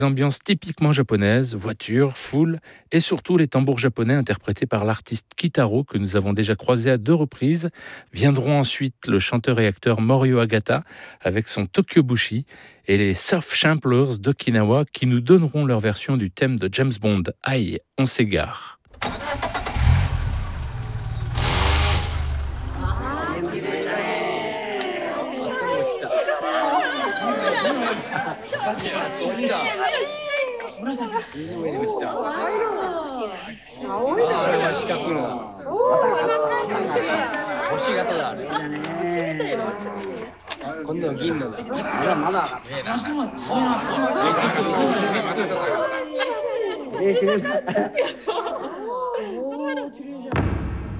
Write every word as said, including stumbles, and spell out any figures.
Ambiance typiquement japonaise, voitures, foule et surtout les tambours japonais interprétés par l'artiste Kitaro que nous avons déjà croisé à deux reprises. Viendront ensuite le chanteur et acteur Morio Agata avec son Tokyo Bushi et les Surf Samplers d'Okinawa qui nous donneront leur version du thème de James Bond. Aïe, on s'égare.